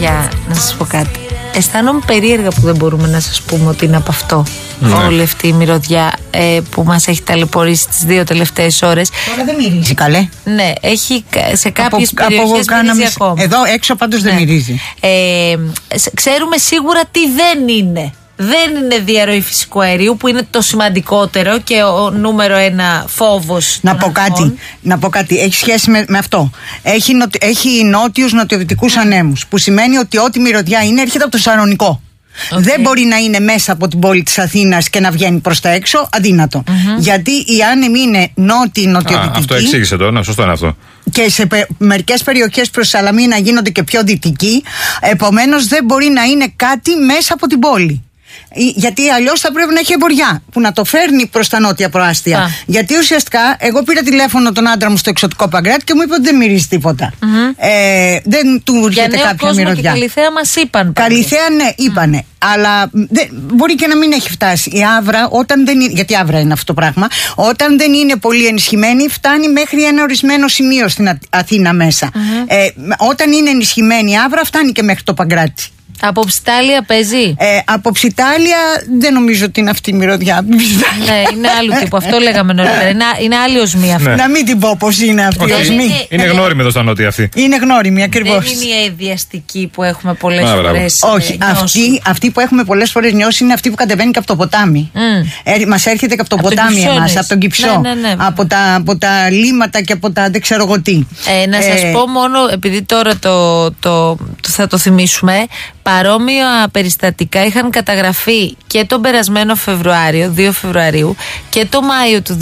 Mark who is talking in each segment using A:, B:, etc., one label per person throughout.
A: παιδιά, να σας πω κάτι. Αισθάνομαι περίεργα που δεν μπορούμε να σας πούμε ότι είναι από αυτό. Όλη αυτή η μυρωδιά που μας έχει ταλαιπωρήσει τις 2 τελευταίες ώρες.
B: Τώρα δεν μυρίζει καλέ.
A: Ναι, έχει σε κάποιες περιοχές μυρίζει ακόμα.
B: Εδώ έξω πάντως δεν μυρίζει.
A: Ξέρουμε σίγουρα τι δεν είναι. Δεν είναι διαρροή φυσικού αερίου που είναι το σημαντικότερο και ο νούμερο 1 φόβος.
B: Να πω κάτι. Έχει σχέση με αυτό. Έχει νότιους νοτιοδυτικούς ανέμους. Που σημαίνει ότι ό,τι μυρωδιά είναι έρχεται από το Σαρονικό. Δεν μπορεί να είναι μέσα από την πόλη της Αθήνας και να βγαίνει προς τα έξω. Αδύνατο. Γιατί οι άνεμοι είναι νότιοι-νοτιοδυτικοί.
C: Αυτό εξήγησε το. Σωστό είναι αυτό.
B: Και σε μερικές περιοχές προς Σαλαμίνα γίνονται και πιο δυτικοί. Επομένως δεν μπορεί να είναι κάτι μέσα από την πόλη. Γιατί αλλιώς θα πρέπει να έχει εμποριά που να το φέρνει προς τα νότια προάστια. Γιατί ουσιαστικά εγώ πήρα τηλέφωνο τον άντρα μου στο εξωτικό Παγκράτη και μου είπε ότι δεν μυρίζει τίποτα. Δεν του έρχεται κάποια μυρωδιά.
A: Και Καλιθέα μας είπαν.
B: Καλιθέα, ναι, είπανε. Αλλά μπορεί και να μην έχει φτάσει. Η Αύρα, όταν δεν είναι, γιατί Αύρα είναι αυτό το πράγμα, όταν δεν είναι πολύ ενισχυμένη, φτάνει μέχρι ένα ορισμένο σημείο στην Αθήνα μέσα. Όταν είναι ενισχυμένη η Αύρα, φτάνει και μέχρι το Παγκράτη.
A: Από Ψιτάλια παίζει.
B: Από Ψιτάλια δεν νομίζω ότι είναι αυτή η μυρωδιά.
A: Ναι, είναι άλλου τύπου. Αυτό λέγαμε νωρίτερα. Είναι άλλη οσμή αυτή.
B: Να μην την πω πως είναι αυτή η οσμή.
C: Είναι γνώριμη εδώ στα νότια αυτή.
B: Είναι γνώριμη, ακριβώς.
A: Δεν είναι η αδιαστική που έχουμε πολλές φορές.
B: Όχι, αυτή που έχουμε πολλές φορές νιώσει είναι αυτή που κατεβαίνει και από το ποτάμι. Μας έρχεται και από το ποτάμι εμάς, από τον Κυψό. Από τα λίματα και από τα δεν ξέρω εγώ τι.
A: Να σας πω μόνο, επειδή τώρα θα το θυμίσουμε. Παρόμοια περιστατικά είχαν καταγραφεί και τον περασμένο Φεβρουάριο, 2 Φεβρουαρίου, και το Μάιο του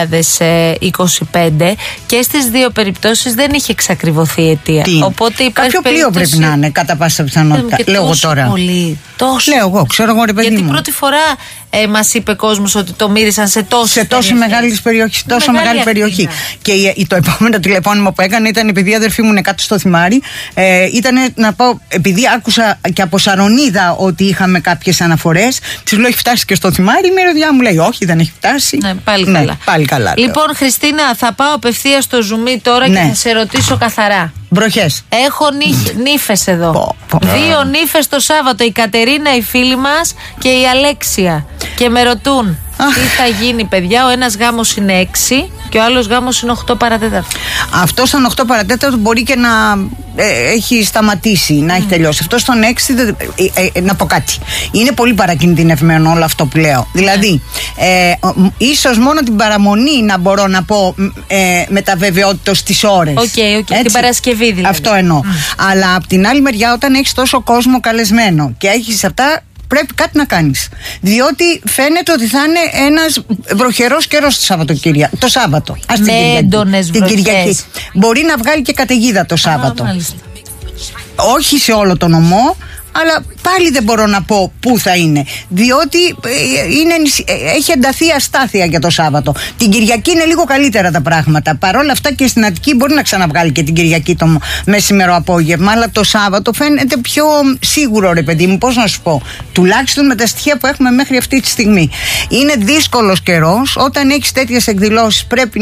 A: 2025 και στις 2 περιπτώσεις δεν είχε εξακριβωθεί η αιτία. Οπότε
B: κάποιο πλοίο πρέπει να είναι κατά πάσα πιθανότητα. Λέω εγώ τώρα.
A: Πολύ, τόσο.
B: Λέω εγώ, ξέρω εγώ ρε παιδί μου.
A: Γιατί πρώτη φορά μας είπε κόσμος ότι το μύρισαν σε τόσο μεγάλη
B: περιοχή. Και το επόμενο τηλεφώνημα που έκανε ήταν επειδή η αδερφή μου είναι κάτω στο Θυμάρι. Ήταν να πω, επειδή άκουσα και από Σαρονίδα ότι είχαμε κάποιες αναφορές, της λέω έχει φτάσει και στο Θυμάρι. Η μυρωδιά μου λέει όχι, δεν έχει φτάσει.
A: Ναι, πάλι καλά. Λοιπόν, Χριστίνα, θα πάω απευθείας στο ζουμί τώρα και θα σε ρωτήσω καθαρά.
B: Βροχές.
A: Έχω νύφες εδώ. 2 νύφες το Σάββατο. Η Κατερίνα, η φίλη μας, και η Αλέξια. Και με ρωτούν τι θα γίνει, παιδιά. Ο ένας γάμος είναι 6 και ο άλλος γάμος είναι 8 παρατέταρτο. Αυτό στον 8 παρατέταρτο μπορεί και να έχει σταματήσει, να έχει τελειώσει. Αυτό στον 6, να πω κάτι. Είναι πολύ παρακινδυνευμένο όλο αυτό που λέω. Δηλαδή, ίσως μόνο την παραμονή να μπορώ να πω με τα βεβαιότητα στις ώρες. Την Παρασκευή δηλαδή. Αυτό εννοώ. Αλλά απ' την άλλη μεριά, όταν έχεις τόσο κόσμο καλεσμένο και έχεις αυτά, πρέπει κάτι να κάνεις. Διότι φαίνεται ότι θα είναι ένας βροχερός καιρός το Σάββατο. Με έντονες
B: βροχές. Μπορεί να βγάλει και καταιγίδα το Σάββατο. Όχι σε όλο το νομό, αλλά πάλι δεν μπορώ να πω πού θα είναι. Διότι έχει ενταθεί αστάθεια για το Σάββατο. Την Κυριακή είναι λίγο καλύτερα τα πράγματα. Παρ' όλα αυτά και στην Αττική μπορεί να ξαναβγάλει και την Κυριακή το μεσημέρο απόγευμα. Αλλά το Σάββατο φαίνεται πιο σίγουρο, ρε παιδί μου. Πώς να σου πω. Τουλάχιστον με τα στοιχεία που έχουμε μέχρι αυτή τη στιγμή. Είναι δύσκολος καιρός. Όταν έχεις τέτοιες εκδηλώσεις, πρέπει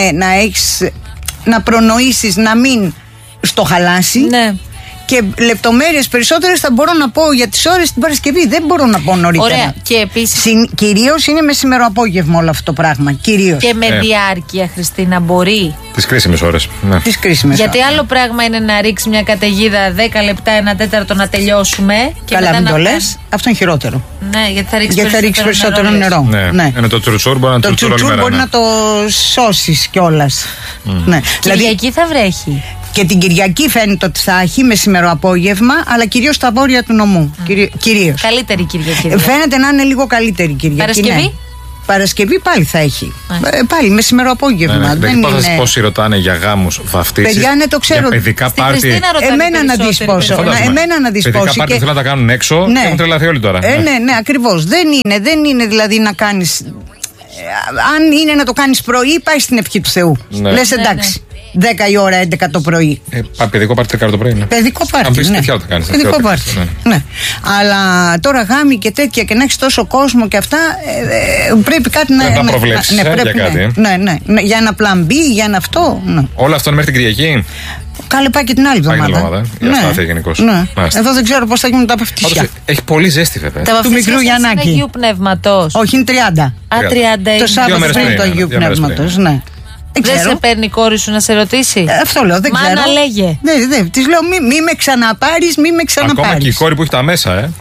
B: να προνοήσεις να μην στο χαλάσει. Ναι. Και λεπτομέρειες περισσότερες θα μπορώ να πω για τις ώρες την Παρασκευή. Δεν μπορώ να πω νωρίτερα.
A: Ωραία. Και επίσης.
B: Κυρίως είναι μεσημέρο απόγευμα όλο αυτό το πράγμα. Κυρίως.
A: Και με διάρκεια, Χριστίνα, μπορεί.
C: Τις κρίσιμες ώρες. Ναι.
B: Τις κρίσιμες.
A: Γιατί άλλο πράγμα είναι να ρίξει μια καταιγίδα 10 λεπτά, 1/4 να τελειώσουμε. Και
B: καλά, μην το λες. Αυτό είναι χειρότερο.
A: Ναι, γιατί θα ρίξει περισσότερο
B: νερό.
C: Ναι. Είναι το τσουρτσούρ μπορεί
B: να το σώσεις κιόλας.
A: Ναι. Κυριακή θα βρέχει.
B: Και την Κυριακή φαίνεται ότι θα έχει μεσημερό απόγευμα, αλλά κυρίως στα βόρεια του νομού. Κυρίως.
A: Καλύτερη Κυριακή.
B: Φαίνεται να είναι λίγο καλύτερη Κυριακή.
A: Παρασκευή.
B: Ναι. Παρασκευή πάλι θα έχει. Πάλι μεσημερό απόγευμα.
C: Δεν είναι. Πόσοι ρωτάνε για γάμους, βαφτίσεις.
B: Παιδιά, ναι, το ξέρω.
C: Παιδικά πάρτι.
B: Εμένα να δεις πόσο.
C: Παιδικά πάρτι θέλουν να τα κάνουν έξω.
B: Ναι.
C: Έχουν τρελαθεί όλοι τώρα.
B: Ναι, ακριβώς. Δεν είναι δηλαδή να κάνεις. Αν είναι να το κάνεις πρωί, πάει στην ευχή του Θεού. Λες εντάξει. 10 η ώρα, 11 το πρωί.
C: Παιδικό πάρτι 10 το πρωί. Ναι.
B: Παιδικό πάρτι.
C: Αν πεις τέτοια, κάνεις.
B: Παιδικό πάρτι. Ναι. Αλλά τώρα γάμοι και τέτοια και να έχεις τόσο κόσμο και αυτά, πρέπει κάτι να.
C: Να προβλέψεις για κάτι.
B: Ναι, για ένα plan B, για ένα αυτό. Ναι.
C: Όλο αυτό είναι μέχρι την Κυριακή.
B: Κάλε πάει και την άλλη εβδομάδα.
C: Για αστάθεια γενικώς.
B: Ναι. Εδώ δεν ξέρω πώς θα γίνουν τα βαφτίσια.
C: Έχει πολύ ζέστη βέβαια.
A: Του μικρού Γιαννάκη. Είναι Αγίου Πνεύματος.
B: Όχι, είναι 30.
A: 30.
B: Το Σάββατο πριν το Αγίου Πνεύματος, ναι.
A: Δεν σε παίρνει η κόρη σου να σε ρωτήσει?
B: Αυτό λέω, δεν ξέρω.
A: Μάνα λέγε.
B: Ναι, της λέω μη με ξαναπάρεις, μη με ξαναπάρεις.
C: Ακόμα και η κόρη που έχει τα μέσα,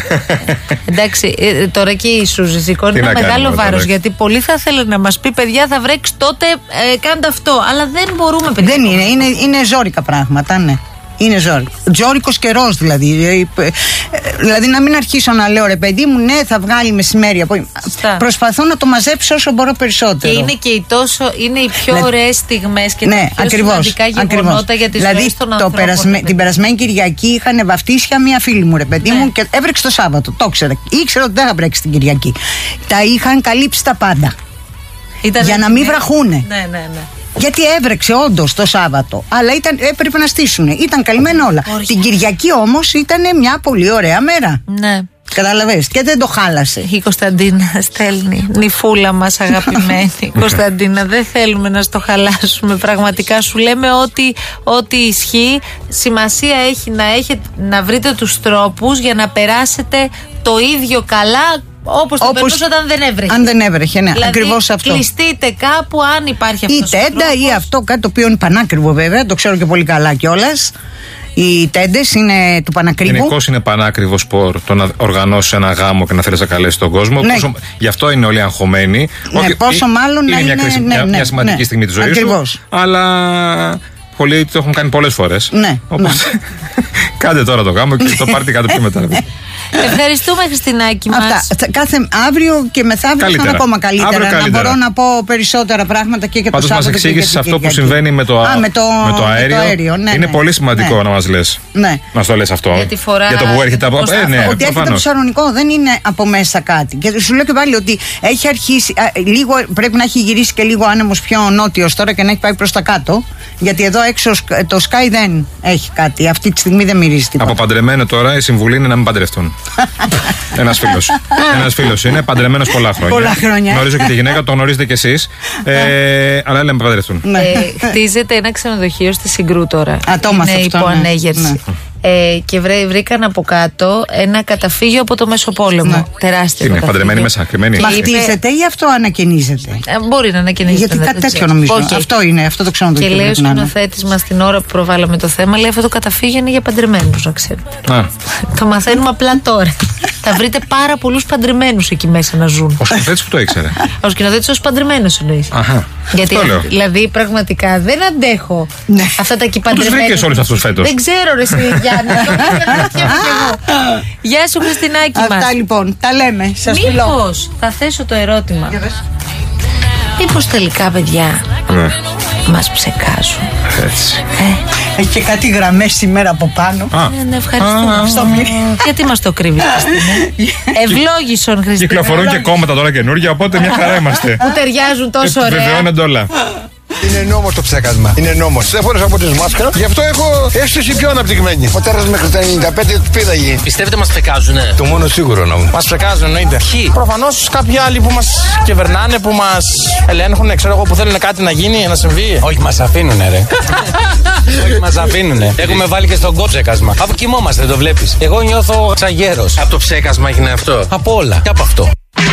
A: Εντάξει, τώρα και η Σούζη σηκώνει ένα μεγάλο βάρος. Γιατί πολύ θα ήθελε να μας πει, παιδιά, θα βρέξει τότε, κάντε αυτό. Αλλά δεν μπορούμε, παιδιά.
B: Δεν είναι ζόρικα πράγματα, ναι. Είναι ζόρικος καιρός δηλαδή. Δηλαδή να μην αρχίσω να λέω, ρε παιδί μου, ναι, θα βγάλει μεσημέρι. Προσπαθώ να το μαζέψω όσο μπορώ περισσότερο.
A: Και είναι οι πιο ωραίες στιγμές και τα πιο σημαντικά γεγονότα για τις ζωές των ανθρώπων.
B: Την περασμένη Κυριακή είχαν βαφτίσια μία φίλη μου, ρε παιδί μου, και έβρεξε το Σάββατο. Το ήξερα. Ήξερα ότι δεν θα βρέξει την Κυριακή. Τα είχαν καλύψει τα πάντα. Για να μην βραχούνε.
A: Ναι.
B: Γιατί έβρεξε όντως το Σάββατο, αλλά έπρεπε να στήσουν. Ήταν καλυμμένα όλα. Την Κυριακή όμως ήταν μια πολύ ωραία μέρα.
A: Ναι.
B: Καταλαβες, και δεν το χάλασε.
A: Η Κωνσταντίνα στέλνει, νυφούλα μας αγαπημένη. Κωνσταντίνα, δεν θέλουμε να στο χαλάσουμε. Πραγματικά σου λέμε ότι ισχύει. Σημασία έχει να βρείτε τους τρόπους για να περάσετε το ίδιο καλά όπως το περνούσε όταν δεν έβρεχε. Αν δεν έβρεχε,
B: ναι, δηλαδή, ακριβώς αυτό.
A: Κλειστείτε κάπου αν υπάρχει αυτό.
B: Ή τέντα ή αυτό, κάτι το οποίο είναι πανάκριβο βέβαια, το ξέρω και πολύ καλά κιόλας. Οι τέντες είναι του πανακριβού.
C: Γενικώς είναι πανάκριβο σπορ το να οργανώσει ένα γάμο και να θέλει να καλέσει τον κόσμο. Ναι. Γι' αυτό είναι όλοι αγχωμένοι.
B: Ναι, πόσο μάλλον να
C: είναι μια σημαντική στιγμή της ζωής σου. Αλλά πολλοί το έχουν κάνει πολλές φορές.
B: Ναι.
C: Όπως κάντε τώρα το γάμο και το πάρτε κάτω πιο μετά.
A: Ευχαριστούμε, Χριστινάκη μας.
B: Κάθε αύριο και μεθαύριο θα είναι ακόμα καλύτερα. Να μπορώ να πω περισσότερα πράγματα και για το Σάββατο.
C: Πάντως μας εξήγησες αυτό που συμβαίνει με το αέριο. Είναι πολύ σημαντικό να μας λες. Να το λες αυτό. Για το που έρχεται από
B: Ότι έρχεται από το Θεσσαλονικό δεν είναι από μέσα κάτι. Και σου λέω και πάλι ότι έχει αρχίσει. Πρέπει να έχει γυρίσει και λίγο άνεμος πιο νότιος τώρα και να έχει πάει προς τα κάτω. Γιατί εδώ έξω το Sky δεν έχει κάτι. Αυτή τη στιγμή δεν μυρίζει τίποτα.
C: Από παντρεμένο τώρα η συμβουλή είναι να μην παντρευτούν. Ένας φίλος είναι παντρεμένος πολλά χρόνια. Γνωρίζω και τη γυναίκα, το γνωρίζετε κι εσείς. Αλλά λέμε παντρευτούν.
A: Χτίζεται ένα ξενοδοχείο στη Συγκρού τώρα.
B: Είναι
A: υπό ανέγερση. Και βρήκαν από κάτω ένα καταφύγιο από το Μεσοπόλεμο. Τεράστιο.
C: Είναι παντρεμένη μέσα, κρυμμένη.
B: Μα χτίζεται ή αυτό ανακαινίζεται?
A: Μπορεί να ανακαινίζεται.
B: Γιατί κάτι τέτοιο νομίζω. Αυτό το ξενοδοχείο.
A: Και λέει ο σκηνοθέτης μας την ώρα που προβάλαμε το θέμα, λέει αυτό το καταφύγιο είναι για παντρεμένους, να ξέρετε. Το μαθαίνουμε απλά τώρα. Θα βρείτε πάρα πολλούς παντρεμένους εκεί μέσα να ζουν.
C: Ο σκηνοθέτης που το ήξερε.
A: Ο σκηνοθέτης ως παντρεμένος εννοείς. Γιατί δηλαδή πραγματικά δεν αντέχω αυτά τα κυπαντρεμένα.
C: Τους βρήκες όλους αυτούς φέτος.
A: Δεν ξέρω, ρε Γιάννη. Γεια σου, Χριστινάκη μας.
B: Αυτά λοιπόν, τα λέμε. Σας φιλώ.
A: Μήπως θα θέσω το ερώτημα, μήπως τελικά, παιδιά, μας ψεκάζουν?
C: Έτσι.
B: Έχει και κάτι γραμμές σήμερα από πάνω.
A: Ναι, ευχαριστούμε. Γιατί μας το κρύβεις, Χριστίνα? Ευλόγησον, Χριστίνα.
C: Κυκλοφορούν και κόμματα τώρα καινούργια, οπότε μια χαρά είμαστε.
A: Που ταιριάζουν τόσο ωραία.
C: Βεβαιώνονται όλα.
D: Είναι νόμος το ψέκασμα. Είναι νόμος. Δεν φορέσα από τις μάσκαρα, γι' αυτό έχω αίσθηση πιο αναπτυγμένη. Ο τέρας μέχρι τα 95 πήδαγε.
E: Πιστεύετε μας ψεκάζουνε?
D: Το μόνο σίγουρο να μου.
E: Μας ψεκάζουν, εννοείται. Ποιοι?
F: Προφανώς κάποιοι άλλοι που μας κυβερνάνε, που μας ελέγχουν, ξέρω εγώ, που θέλουν κάτι να γίνει, να συμβεί.
E: Όχι, μας αφήνουνε, ρε. Όχι, μας αφήνουνε. Έχουμε βάλει και στον κόπο ψέκασμα. Αφού κοιμόμαστε, δεν το βλέπεις. Εγώ νιώθω σαν γέρος. Από το ψέκασμα έγινε αυτό. Από όλα. Και από αυτό.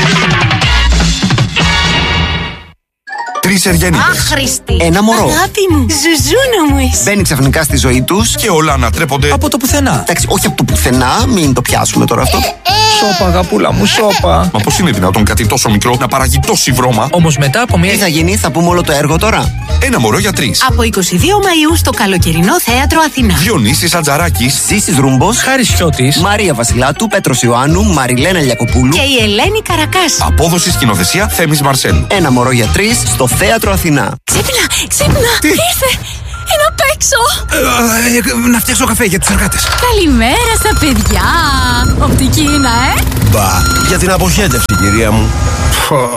G: Τρεις Εργένιδες.
A: Άχρηστη.
G: Ένα μωρό.
A: Αγάπη μου. Ζουζούνα μου είσαι.
G: Μπαίνει ξαφνικά στη ζωή τους
D: και όλα ανατρέπονται
G: από το πουθενά. Εντάξει, όχι από το πουθενά, μην το πιάσουμε τώρα αυτό.
F: Σώπα, αγαπούλα μου, σώπα.
D: Μα πώς είναι δυνατόν κάτι τόσο μικρό να παράγει τόση βρώμα?
F: Όμως μετά από μία.
G: Τι θα γίνει, θα πούμε όλο το έργο τώρα.
D: Ένα μωρό για τρεις.
H: Από 22 Μαΐου στο καλοκαιρινό θέατρο Αθηνά.
D: Διονύσης Ατζαράκης,
G: Ζήσης Ρούμπος,
F: Χάρης Χιώτης,
G: Μαρία Βασιλάτου, Πέτρος Ιωάννου, Μαριλένα Λιακοπούλου
H: και η Ελένη Καρακάση.
D: απόδοση σκηνοθεσία Θέμης Μαρσέλου.
G: Ένα μωρό για τρεις στο θέατρο Αθηνά.
H: Ξύπνα, ήρθε. Είναι απ' έξω.
D: Να φτιάξω καφέ για τους εργάτες.
H: Καλημέρα στα παιδιά. Οπτική είναι,
D: Μπα, για την αποχέτευση, κυρία μου.